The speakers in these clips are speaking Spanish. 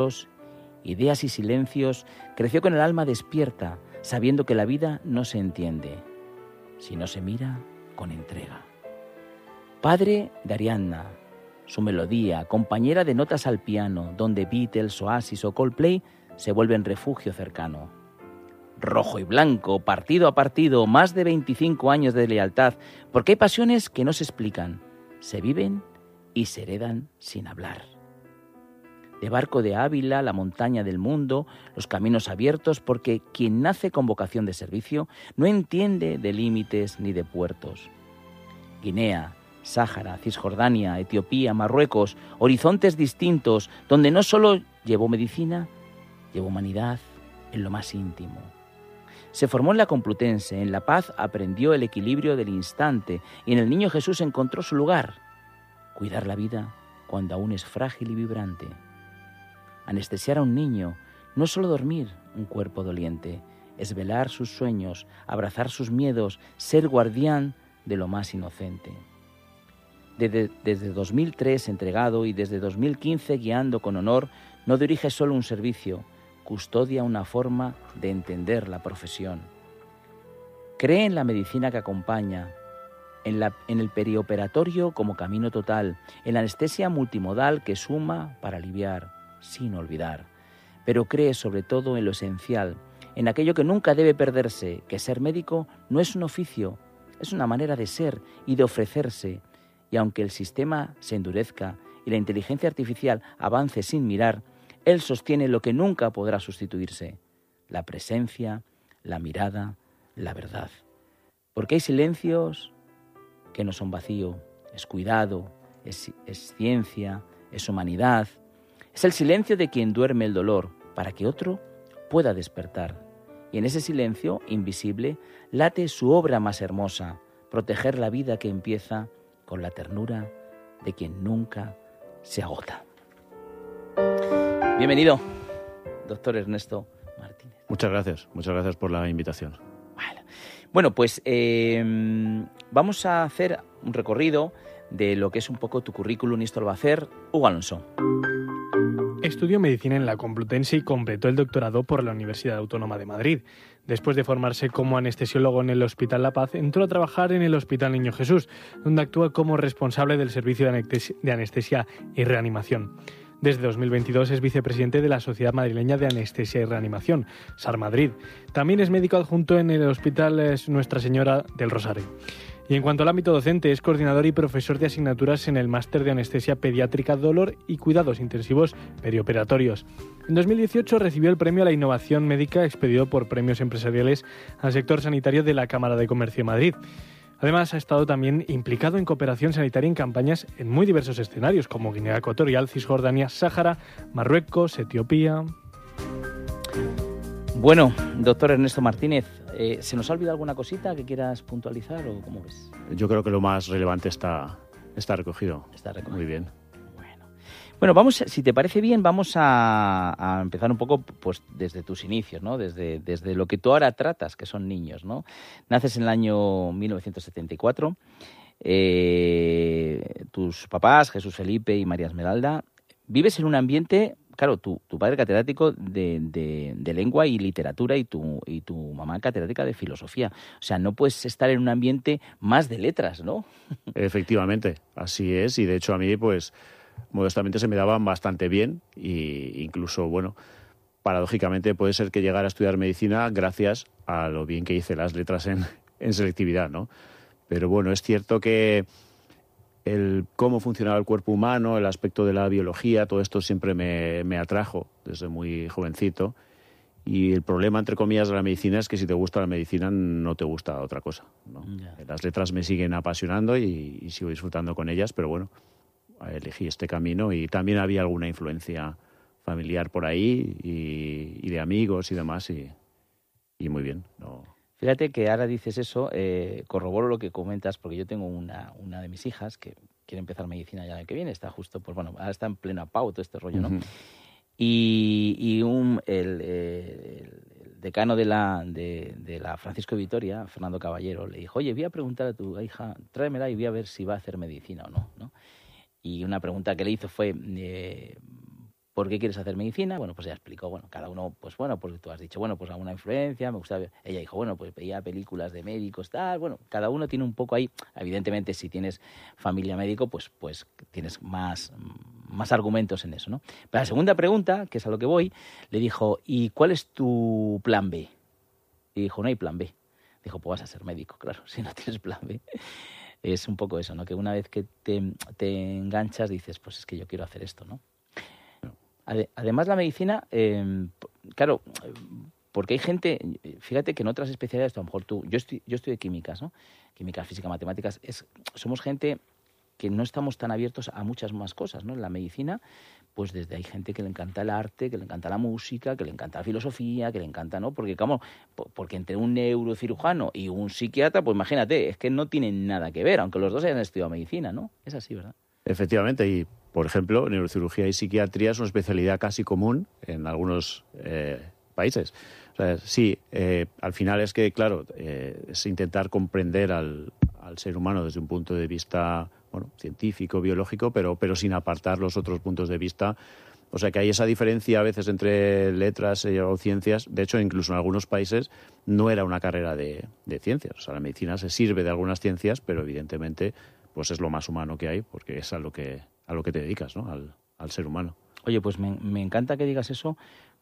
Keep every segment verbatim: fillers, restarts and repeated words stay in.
ideas y silencios, creció con el alma despierta, sabiendo que la vida no se entiende, si no se mira con entrega. Padre de Ariadna, su melodía, compañera de notas al piano, donde Beatles, Oasis o Coldplay se vuelven refugio cercano. Rojo y blanco, partido a partido, más de veinticinco años de lealtad, porque hay pasiones que no se explican, se viven y se heredan sin hablar. De Barco de Ávila, la montaña del mundo, los caminos abiertos, porque quien nace con vocación de servicio no entiende de límites ni de puertos. Guinea, Sáhara, Cisjordania, Etiopía, Marruecos, horizontes distintos, donde no solo llevó medicina, llevó humanidad en lo más íntimo. Se formó en la Complutense, en La Paz aprendió el equilibrio del instante y en el Niño Jesús encontró su lugar, cuidar la vida cuando aún es frágil y vibrante. Anestesiar a un niño no es solo dormir un cuerpo doliente, es velar sus sueños, abrazar sus miedos, ser guardián de lo más inocente. Desde, desde dos mil tres entregado y desde dos mil quince guiando con honor, no dirige solo un servicio, custodia una forma de entender la profesión. Cree en la medicina que acompaña, en, la, en el perioperatorio como camino total, en la anestesia multimodal que suma para aliviar, sin olvidar. Pero cree sobre todo en lo esencial, en aquello que nunca debe perderse, que ser médico no es un oficio, es una manera de ser y de ofrecerse. Y aunque el sistema se endurezca y la inteligencia artificial avance sin mirar, él sostiene lo que nunca podrá sustituirse: la presencia, la mirada, la verdad. Porque hay silencios que no son vacío, es cuidado, es, es ciencia, es humanidad. Es el silencio de quien duerme el dolor para que otro pueda despertar. Y en ese silencio invisible late su obra más hermosa: proteger la vida que empieza con la ternura de quien nunca se agota. Bienvenido, doctor Ernesto Martínez. Muchas gracias, muchas gracias por la invitación. Vale. Bueno, pues eh, vamos a hacer un recorrido de lo que es un poco tu currículum, y esto lo va a hacer Hugo Alonso. Estudió medicina en la Complutense y completó el doctorado por la Universidad Autónoma de Madrid. Después de formarse como anestesiólogo en el Hospital La Paz, entró a trabajar en el Hospital Niño Jesús, donde actúa como responsable del servicio de anestesia y reanimación. Desde dos mil veintidós es vicepresidente de la Sociedad Madrileña de Anestesia y Reanimación, SAR Madrid. También es médico adjunto en el Hospital Nuestra Señora del Rosario. Y en cuanto al ámbito docente, es coordinador y profesor de asignaturas en el Máster de Anestesia Pediátrica, Dolor y Cuidados Intensivos Perioperatorios. En dos mil dieciocho recibió el premio a la innovación médica expedido por Premios Empresariales al Sector Sanitario de la Cámara de Comercio de Madrid. Además, ha estado también implicado en cooperación sanitaria en campañas en muy diversos escenarios, como Guinea Ecuatorial, Cisjordania, Sáhara, Marruecos, Etiopía. Bueno, doctor Ernesto Martínez, eh, ¿se nos ha olvidado alguna cosita que quieras puntualizar o cómo ves? Yo creo que lo más relevante está, está recogido. Está recogido. Muy bien. Bueno, bueno, vamos, si te parece bien, vamos a, a empezar un poco pues desde tus inicios, ¿no? Desde, desde lo que tú ahora tratas, que son niños, ¿no? Naces en el año mil novecientos setenta y cuatro. Eh, tus papás, Jesús Felipe y María Esmeralda, vives en un ambiente. Claro, tu, tu padre catedrático de, de, de lengua y literatura y tu, y tu mamá catedrática de filosofía. O sea, no puedes estar en un ambiente más de letras, ¿no? Efectivamente, así es. Y de hecho a mí, pues, modestamente se me daban bastante bien. Y incluso, bueno, paradójicamente puede ser que llegara a estudiar medicina gracias a lo bien que hice las letras en, en selectividad, ¿no? Pero bueno, es cierto que el cómo funcionaba el cuerpo humano, el aspecto de la biología, todo esto siempre me, me atrajo desde muy jovencito. Y el problema, entre comillas, de la medicina es que si te gusta la medicina no te gusta otra cosa, ¿no? Yeah. Las letras me siguen apasionando y, y sigo disfrutando con ellas, pero bueno, elegí este camino y también había alguna influencia familiar por ahí y, y de amigos y demás y, y muy bien, ¿no? Fíjate que ahora dices eso, eh, corroboro lo que comentas, porque yo tengo una, una de mis hijas que quiere empezar medicina ya el año que viene, está justo, pues bueno, ahora está en plena pau todo este rollo, ¿no? Uh-huh. Y, y un, el, el, el decano de la, de, de la Francisco de Vitoria, Fernando Caballero, le dijo, oye, voy a preguntar a tu hija, tráemela y voy a ver si va a hacer medicina o no, ¿no? Y una pregunta que le hizo fue, eh, ¿por qué quieres hacer medicina? Bueno, pues ella explicó, bueno, cada uno, pues bueno, porque tú has dicho, bueno, pues alguna influencia, me gusta ver. Ella dijo, bueno, pues veía películas de médicos, tal, bueno, cada uno tiene un poco ahí, evidentemente si tienes familia médico, pues, pues tienes más, más argumentos en eso, ¿no? Pero la segunda pregunta, que es a lo que voy, le dijo, ¿y cuál es tu plan B? Y dijo, no hay plan B. Dijo, pues vas a ser médico, claro, si no tienes plan B. Es un poco eso, ¿no? Que una vez que te, te enganchas dices, pues es que yo quiero hacer esto, ¿no? Además, la medicina, eh, claro, porque hay gente, fíjate que en otras especialidades, a lo mejor tú, yo estoy, yo estoy de químicas, ¿no? Química, física, matemáticas, es, somos gente que no estamos tan abiertos a muchas más cosas, ¿no? En la medicina, pues desde hay gente que le encanta el arte, que le encanta la música, que le encanta la filosofía, que le encanta, ¿no? Porque, como, porque entre un neurocirujano y un psiquiatra, pues imagínate, es que no tienen nada que ver, aunque los dos hayan estudiado medicina, ¿no? Es así, ¿verdad? Efectivamente, y por ejemplo, neurocirugía y psiquiatría es una especialidad casi común en algunos eh, países. O sea, sí, eh, al final es que, claro, eh, es intentar comprender al, al ser humano desde un punto de vista, bueno, científico, biológico, pero, pero sin apartar los otros puntos de vista. O sea, que hay esa diferencia a veces entre letras o ciencias. De hecho, incluso en algunos países no era una carrera de, de ciencias. O sea, la medicina se sirve de algunas ciencias, pero evidentemente pues es lo más humano que hay, porque es a lo que, a lo que te dedicas, ¿no? Al, al ser humano. Oye, pues me, me encanta que digas eso,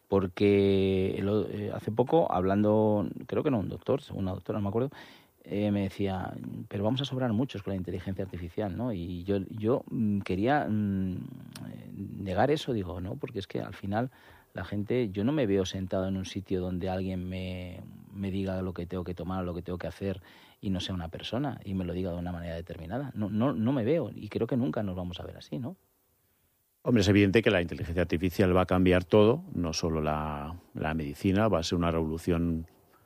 porque lo, eh, hace poco, hablando, creo que no, un doctor, una doctora, no me acuerdo, eh, me decía, pero vamos a sobrar muchos con la inteligencia artificial, ¿no? Y yo, yo mm, quería mm, negar eso, digo, no, porque es que al final la gente, yo no me veo sentado en un sitio donde alguien me, me diga lo que tengo que tomar o lo que tengo que hacer y no sea una persona y me lo diga de una manera determinada. No, no, no me veo y creo que nunca nos vamos a ver así, ¿no? Hombre, es evidente que la inteligencia artificial va a cambiar todo, no solo la, la medicina, va a ser una revolución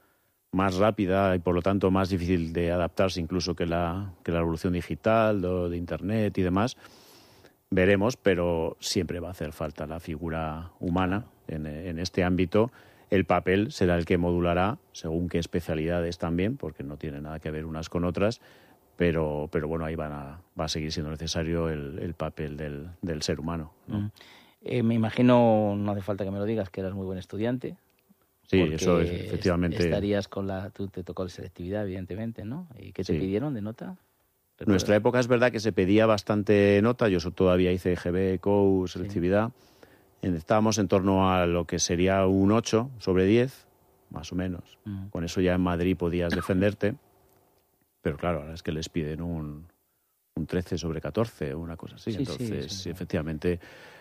más rápida y por lo tanto más difícil de adaptarse incluso que la, que la revolución digital, de, de Internet y demás. Veremos, pero siempre va a hacer falta la figura humana en, en este ámbito. El papel será el que modulará, según qué especialidades también, porque no tiene nada que ver unas con otras, pero, pero bueno, ahí van a, va a seguir siendo necesario el, el papel del, del ser humano, ¿no? Mm. Eh, me imagino, no hace falta que me lo digas, que eras muy buen estudiante. Sí, eso es, efectivamente. Estarías con la... Tú te tocó la selectividad, evidentemente, ¿no? ¿Y qué te sí. pidieron de nota? En nuestra época es verdad que se pedía bastante nota, yo todavía hice G B, C O U, selectividad. Sí. Estábamos en torno a lo que sería un ocho sobre diez, más o menos. Uh-huh. Con eso ya en Madrid podías defenderte. Pero claro, ahora es que les piden un, un trece sobre catorce o una cosa así. Sí, Entonces, sí, sí, efectivamente,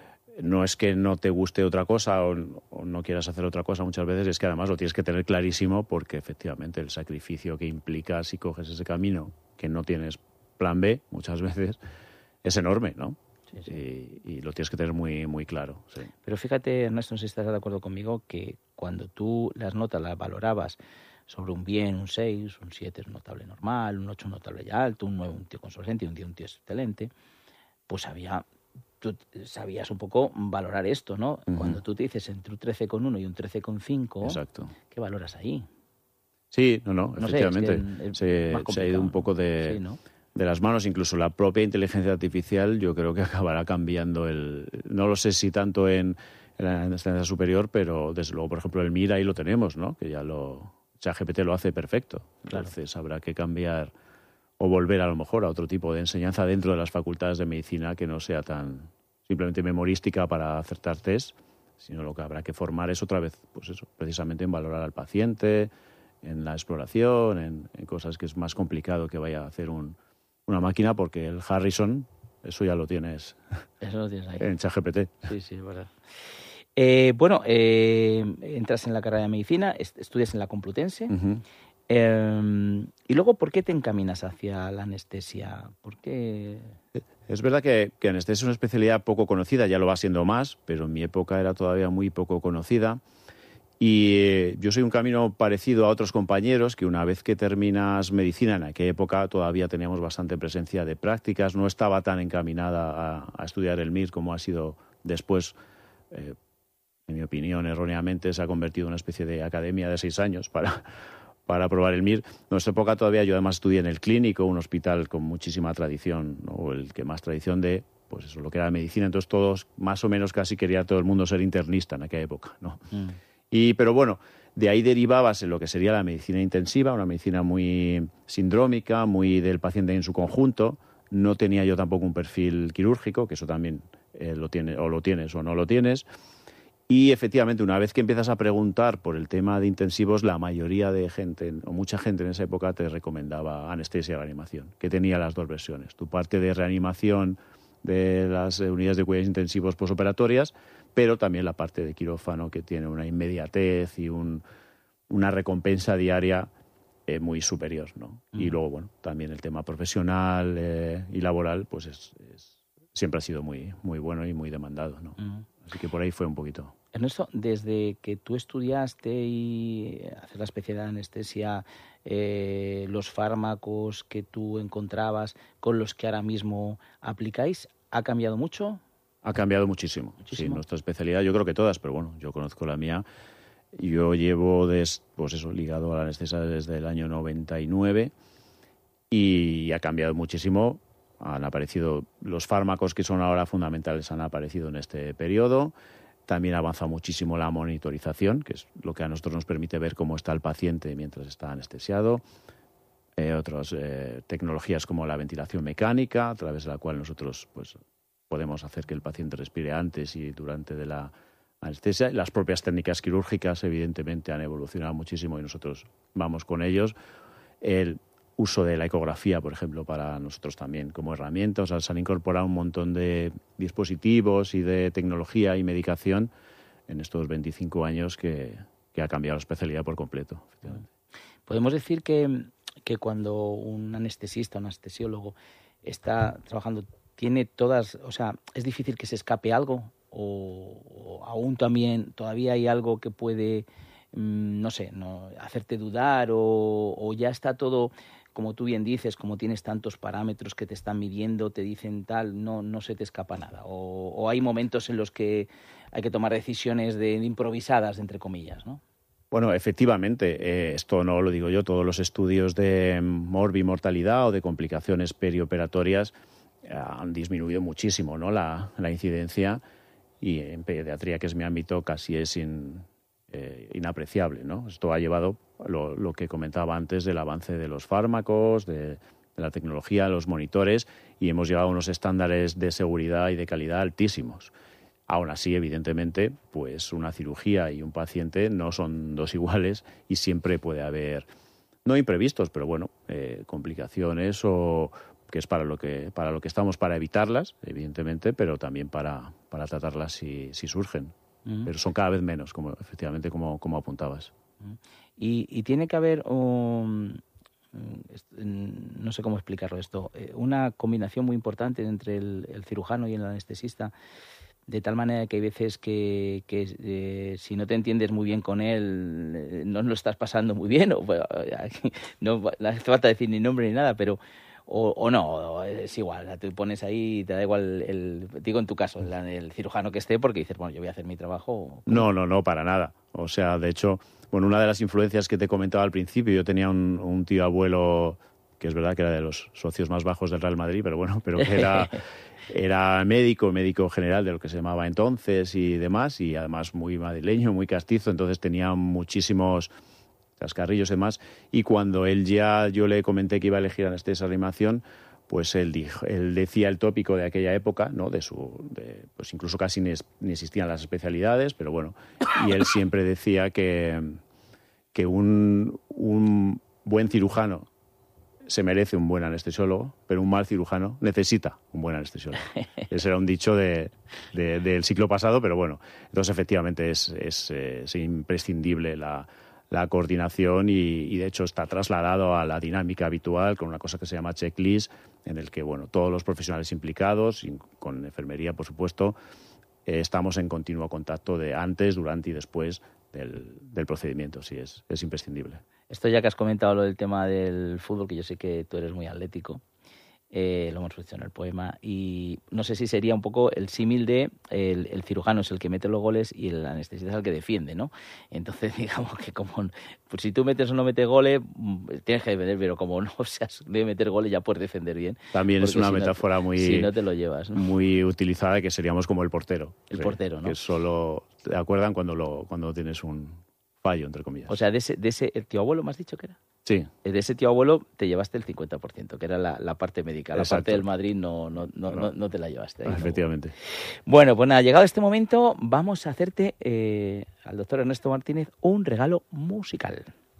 no es que no te guste otra cosa o, o no quieras hacer otra cosa muchas veces, es que además lo tienes que tener clarísimo porque efectivamente el sacrificio que implica si coges ese camino que no tienes plan B muchas veces es enorme, ¿no? Sí, sí. Y, y lo tienes que tener muy, muy claro. Sí. Pero fíjate, Ernesto, no sé si estás de acuerdo conmigo, que cuando tú las notas las valorabas sobre un bien, un seis, un siete es un notable normal, un ocho un notable ya alto, un nueve un tío consolente y un diez un tío excelente, pues había, tú sabías un poco valorar esto, ¿no? Uh-huh. Cuando tú te dices entre un trece coma uno y un trece coma cinco, exacto, ¿qué valoras ahí? Sí, no, no, no efectivamente. Sé, es que se, se ha ido un poco de... Sí, ¿no? de las manos, incluso la propia inteligencia artificial, yo creo que acabará cambiando el... No lo sé si tanto en, en la enseñanza superior, pero desde luego, por ejemplo, el MIR ahí lo tenemos, ¿no? Que ya lo... ChatGPT lo hace perfecto. Entonces claro, habrá que cambiar o volver a lo mejor a otro tipo de enseñanza dentro de las facultades de medicina que no sea tan simplemente memorística para acertar test, sino lo que habrá que formar es otra vez, pues eso, precisamente en valorar al paciente, en la exploración, en, en cosas que es más complicado que vaya a hacer un... una máquina, porque el Harrison, eso ya lo tienes, eso lo tienes ahí en ChatGPT. Sí, sí, es verdad. Eh, bueno, eh, entras en la carrera de medicina, estudias en la Complutense, uh-huh. eh, y luego, ¿por qué te encaminas hacia la anestesia? ¿Por qué? Es verdad que, que anestesia es una especialidad poco conocida, ya lo va siendo más, pero en mi época era todavía muy poco conocida. Y eh, yo soy un camino parecido a otros compañeros que una vez que terminas medicina, en aquella época todavía teníamos bastante presencia de prácticas, no estaba tan encaminada a, a estudiar el MIR como ha sido después, eh, en mi opinión, erróneamente se ha convertido en una especie de academia de seis años para, para aprobar el MIR. En nuestra época todavía yo además estudié en el Clínico, un hospital con muchísima tradición, o el que más tradición de pues eso, lo que era la medicina. Entonces todos, más o menos casi quería todo el mundo ser internista en aquella época, ¿no? Mm. Y, pero bueno, de ahí derivabas en lo que sería la medicina intensiva, una medicina muy sindrómica, muy del paciente en su conjunto. No tenía yo tampoco un perfil quirúrgico, que eso también eh, lo tiene, o lo tienes o no lo tienes. Y efectivamente, una vez que empiezas a preguntar por el tema de intensivos, la mayoría de gente, o mucha gente en esa época, te recomendaba anestesia y reanimación, que tenía las dos versiones. Tu parte de reanimación de las unidades de cuidados intensivos posoperatorias, pero también la parte de quirófano, que tiene una inmediatez y un, una recompensa diaria eh, muy superior, ¿no? Mm. Y luego, bueno, también el tema profesional eh, y laboral, pues es, es, siempre ha sido muy, muy bueno y muy demandado, ¿no? Mm. Así que por ahí fue un poquito. Ernesto, desde que tú estudiaste y haces la especialidad de anestesia, eh, los fármacos que tú encontrabas con los que ahora mismo aplicáis, ¿ha cambiado mucho? Ha cambiado muchísimo. muchísimo. Sí, nuestra especialidad, yo creo que todas, pero bueno, yo conozco la mía. Yo llevo, des, pues eso, ligado a la anestesia desde el año noventa y nueve y ha cambiado muchísimo. Han aparecido los fármacos que son ahora fundamentales, han aparecido en este periodo. También ha avanzado muchísimo la monitorización, que es lo que a nosotros nos permite ver cómo está el paciente mientras está anestesiado. Eh, otras eh, tecnologías como la ventilación mecánica, a través de la cual nosotros pues, podemos hacer que el paciente respire antes y durante de la anestesia. Las propias técnicas quirúrgicas, evidentemente, han evolucionado muchísimo y nosotros vamos con ellos. El uso de la ecografía, por ejemplo, para nosotros también como herramienta. O sea, se han incorporado un montón de dispositivos y de tecnología y medicación en estos veinticinco años que, que ha cambiado la especialidad por completo. Efectivamente. Podemos decir que, que cuando un anestesista, un anestesiólogo está trabajando, tiene todas, o sea, es difícil que se escape algo o, o aún también todavía hay algo que puede, no sé, no hacerte dudar o, o ya está todo, como tú bien dices, como tienes tantos parámetros que te están midiendo, te dicen tal, no, no se te escapa nada. O, o hay momentos en los que hay que tomar decisiones de, de improvisadas, entre comillas, ¿no? Bueno, efectivamente, eh, esto no lo digo yo, todos los estudios de morbimortalidad o de complicaciones perioperatorias eh, han disminuido muchísimo, ¿no? la, la incidencia, y en pediatría, que es mi ámbito, casi es in, eh, inapreciable, ¿no? Esto ha llevado lo, lo que comentaba antes del avance de los fármacos, de, de la tecnología, los monitores, y hemos llegado a unos estándares de seguridad y de calidad altísimos. Aún así, evidentemente, pues una cirugía y un paciente no son dos iguales y siempre puede haber, no imprevistos, pero bueno, eh, complicaciones o que es para lo que para lo que estamos, para evitarlas, evidentemente, pero también para, para tratarlas si, si surgen. Uh-huh. Pero son cada vez menos, como efectivamente como, como apuntabas. Uh-huh. Y, y tiene que haber un, no sé cómo explicarlo esto, una combinación muy importante entre el, el cirujano y el anestesista, de tal manera que hay veces que, que eh, si no te entiendes muy bien con él, eh, no lo estás pasando muy bien, o bueno, no, no hace falta decir ni nombre ni nada, pero o, o no, es igual, te pones ahí y te da igual, el, digo en tu caso, el, el cirujano que esté, porque dices, bueno, yo voy a hacer mi trabajo. No, no, no, para nada. O sea, de hecho, bueno, una de las influencias que te comentaba al principio, yo tenía un, un tío abuelo, que es verdad que era de los socios más bajos del Real Madrid, pero bueno, pero que era... Era médico, médico general de lo que se llamaba entonces y demás, y además muy madrileño, muy castizo, entonces tenía muchísimos cascarrillos y demás. Y cuando él ya, yo le comenté que iba a elegir anestesia reanimación, pues él dijo, él decía el tópico de aquella época, ¿no? De su, de, pues incluso casi ni, ni existían las especialidades, pero bueno, y él siempre decía que, que un, un buen cirujano se merece un buen anestesiólogo, pero un mal cirujano necesita un buen anestesiólogo. Ese era un dicho de, de, del siglo pasado, pero bueno, entonces efectivamente es, es, es imprescindible la, la coordinación y, y de hecho está trasladado a la dinámica habitual con una cosa que se llama checklist, en el que bueno, todos los profesionales implicados, con enfermería por supuesto, eh, estamos en continuo contacto de antes, durante y después del, del procedimiento. Sí, es, es imprescindible. Esto ya que has comentado lo del tema del fútbol, que yo sé que tú eres muy atlético, Eh, lo hemos puesto en el poema y no sé si sería un poco el símil de el, el cirujano es el que mete los goles y el anestesista es el que defiende, ¿no? Entonces digamos que como pues si tú metes o no metes goles tienes que defender, pero como no seas de meter goles ya puedes defender bien. También es una si metáfora no, muy, si no te lo llevas, ¿no? muy utilizada, que seríamos como el portero. El que, portero, ¿no? Que solo te acuerdan cuando, lo, cuando tienes un fallo, entre comillas. O sea, de ese, de ese el tío abuelo, ¿me has dicho que era? Sí. De ese tío abuelo te llevaste el cincuenta por ciento, que era la, la parte médica. La Exacto. parte del Madrid no, no, no, no. no, no te la llevaste. Ahí, Efectivamente. ¿no? Bueno, pues nada, llegado este momento, vamos a hacerte, eh, al doctor Ernesto Martínez, un regalo musical.